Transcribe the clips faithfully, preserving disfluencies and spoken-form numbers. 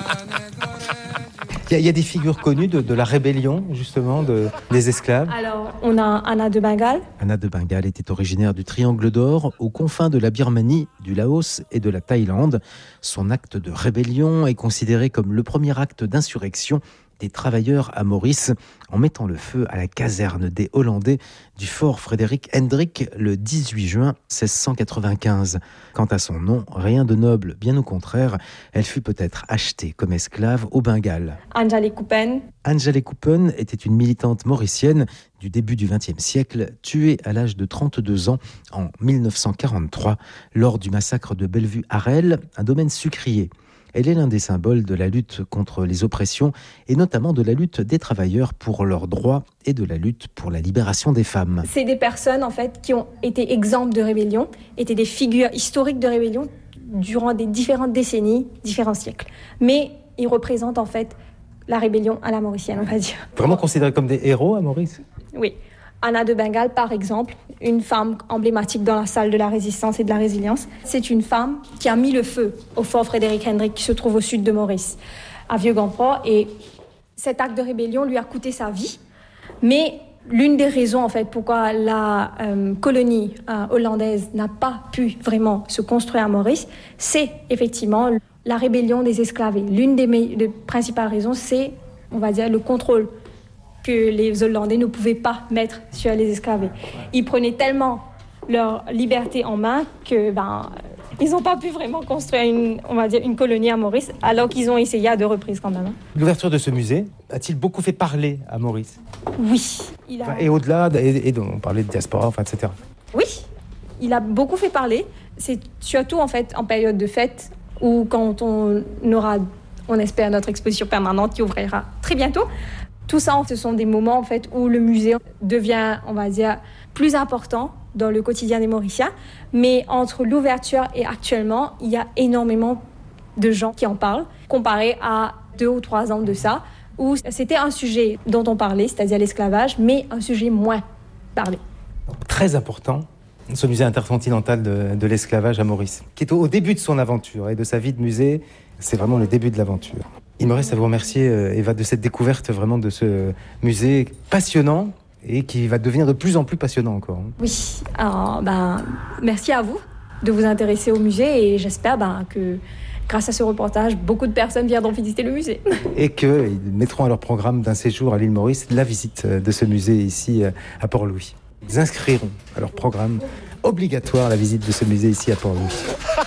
Il y, a, il y a des figures connues de, de la rébellion, justement, de, des esclaves. Alors, on a Anna de Bengale. Anna de Bengale était originaire du Triangle d'Or, aux confins de la Birmanie, du Laos et de la Thaïlande. Son acte de rébellion est considéré comme le premier acte d'insurrection des travailleurs à Maurice, en mettant le feu à la caserne des Hollandais du fort Frédéric Hendrik le dix-huit juin seize cent quatre-vingt-quinze. Quant à son nom, rien de noble, bien au contraire, elle fut peut-être achetée comme esclave au Bengale. Angele Coupen. Angele Coupen était une militante mauricienne du début du vingtième siècle, tuée à l'âge de trente-deux ans en mille neuf cent quarante-trois lors du massacre de Bellevue-Harel, un domaine sucrier. Elle est l'un des symboles de la lutte contre les oppressions et notamment de la lutte des travailleurs pour leurs droits et de la lutte pour la libération des femmes. C'est des personnes en fait qui ont été exemples de rébellion, étaient des figures historiques de rébellion durant des différentes décennies, différents siècles. Mais ils représentent en fait la rébellion à la mauricienne, on va dire. Vraiment considérés comme des héros à Maurice ? Oui. Anna de Bengale, par exemple, une femme emblématique dans la salle de la résistance et de la résilience. C'est une femme qui a mis le feu au fort Frédéric Hendrik qui se trouve au sud de Maurice, à Vieux-Gamport. Et cet acte de rébellion lui a coûté sa vie. Mais l'une des raisons, en fait, pourquoi la euh, colonie euh, hollandaise n'a pas pu vraiment se construire à Maurice, c'est effectivement la rébellion des esclavés. L'une des, me- des principales raisons, c'est, on va dire, le contrôle que les Hollandais ne pouvaient pas mettre sur les esclavés. Ils prenaient tellement leur liberté en main que ben ils n'ont pas pu vraiment construire une, on va dire, une colonie à Maurice, alors qu'ils ont essayé à deux reprises quand même. L'ouverture de ce musée a-t-il beaucoup fait parler à Maurice ? Oui. Il a... Enfin, et au-delà, et, et on parlait de diaspora, enfin, et cetera. Oui, il a beaucoup fait parler. C'est surtout en fait en période de fête ou quand on aura, on espère, notre exposition permanente qui ouvrira très bientôt. Tout ça, ce sont des moments en fait où le musée devient, on va dire, plus important dans le quotidien des Mauriciens. Mais entre l'ouverture et actuellement, il y a énormément de gens qui en parlent, comparé à deux ou trois ans de ça, où c'était un sujet dont on parlait, c'est-à-dire l'esclavage, mais un sujet moins parlé. Très important, ce musée intercontinental de, de l'esclavage à Maurice, qui est au, au début de son aventure et de sa vie de musée. C'est vraiment le début de l'aventure. Il me reste à vous remercier, Eva, de cette découverte vraiment de ce musée passionnant et qui va devenir de plus en plus passionnant encore. Oui, alors ben, merci à vous de vous intéresser au musée et j'espère ben, que grâce à ce reportage, beaucoup de personnes viendront visiter le musée. Et qu'ils mettront à leur programme d'un séjour à l'île Maurice la visite de ce musée ici à Port-Louis. Ils inscriront à leur programme obligatoire la visite de ce musée ici à Port-Louis.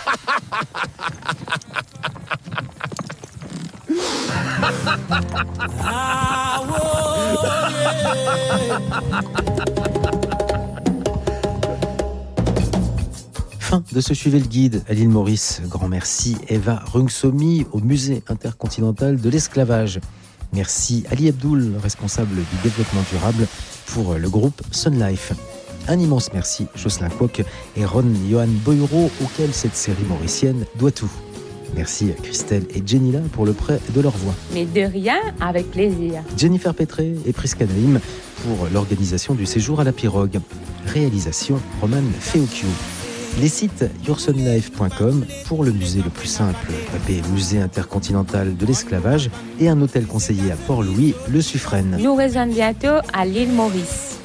Fin de ce Suivez le Guide à l'île Maurice. Grand merci Eva Rungsomi au musée intercontinental de l'esclavage. Merci Ali Abdoul, responsable du développement durable pour le groupe Sun Life. Un immense merci Jocelyn Kwok et Ron Johan Boyuro, auquel cette série mauricienne doit tout. Merci à Christelle et Jenila pour le prêt de leur voix. Mais de rien, avec plaisir. Jennifer Petré et Prisca Naïm pour l'organisation du séjour à la pirogue. Réalisation Roman Feocchio. Les sites yoursunlife point com pour le musée le plus simple, tapez Musée intercontinental de l'esclavage, et un hôtel conseillé à Port-Louis, le Suffren. Nous rejoignons bientôt à l'île Maurice.